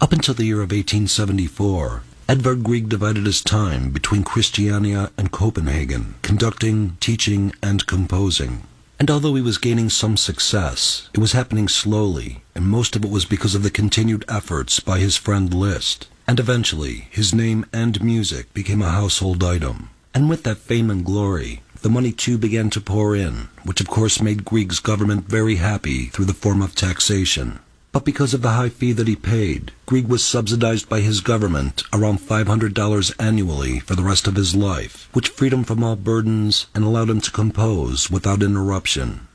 Up until the year of 1874, Edvard Grieg divided his time between Christiania and Copenhagen, conducting, teaching, and composing. And although he was gaining some success, it was happening slowly, and most of it was because of the continued efforts by his friend Liszt. And eventually, his name and music became a household item. And with that fame and glory, the money too began to pour in, which of course made Grieg's government very happy through the form of taxation. But because of the high fee that he paid, Grieg was subsidized by his government around $500 annually for the rest of his life, which freed him from all burdens and allowed him to compose without interruption.